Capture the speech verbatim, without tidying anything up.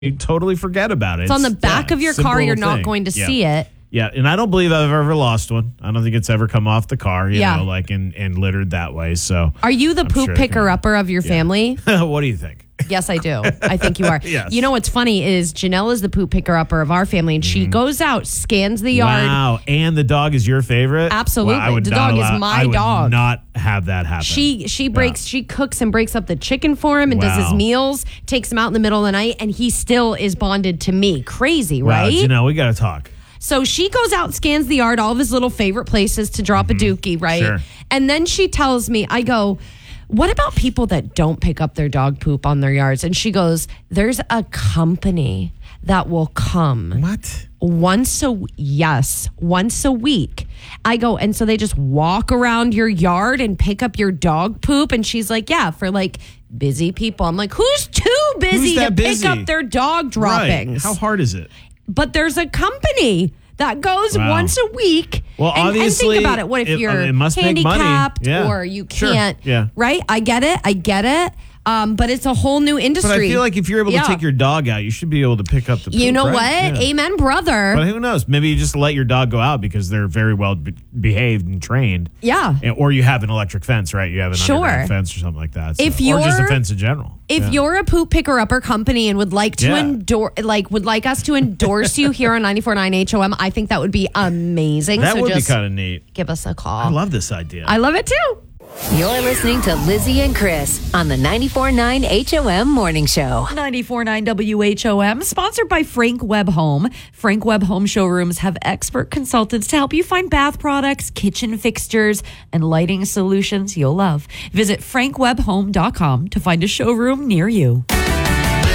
you totally forget about it. It's, it's on the back yeah, of your car. You're not thing. going to yeah. see it. Yeah, and I don't believe I've ever lost one. I don't think it's ever come off the car, you yeah. know, like and, and littered that way. So, are you the I'm poop sure picker-upper of your yeah. family? What do you think? Yes, I do. I think you are. Yes. You know what's funny is Janelle is the poop picker-upper of our family, and she mm. goes out, scans the yard. Wow, and the dog is your favorite? Absolutely. Well, I would the not dog allow, is my I would dog. not have that happen. She she breaks, yeah. she cooks and breaks up the chicken for him and wow. does his meals, takes him out in the middle of the night, and he still is bonded to me. Crazy, wow, right? Janelle, we got to talk. So she goes out, scans the yard, all of his little favorite places to drop mm-hmm. a dookie, right? Sure. And then she tells me, I go, what about people that don't pick up their dog poop on their yards? And she goes, there's a company that will come. What? Once a, yes, once a week. I go, and so they just walk around your yard and pick up your dog poop? And she's like, yeah, for like busy people. I'm like, who's too busy who's to busy? pick up their dog droppings? Right. How hard is it? But there's a company that goes wow. once a week. Well, and, obviously, and think about it. What if it, you're it must handicapped yeah. or you can't? Sure. Yeah. Right? I get it. I get it. Um, but it's a whole new industry. But I feel like if you're able yeah. to take your dog out, you should be able to pick up the poop, You know right? what? Yeah. Amen, brother. But who knows? Maybe you just let your dog go out because they're very well be- behaved and trained. Yeah. And, or you have an electric fence, right? You have an sure. underground fence or something like that. So. If or you're, just a fence in general. If yeah. you're a poop picker-upper company and would like to yeah. endorse, like would like us to endorse you here on ninety-four point nine H O M, I think that would be amazing. That so would just be kind of neat. Give us a call. I love this idea. I love it too. You're listening to Lizzie and Chris on the ninety-four point nine H O M Morning Show. ninety-four point nine W H O M, sponsored by Frank Webb Home. Frank Webb Home showrooms have expert consultants to help you find bath products, kitchen fixtures, and lighting solutions you'll love. Visit frank webb home dot com to find a showroom near you.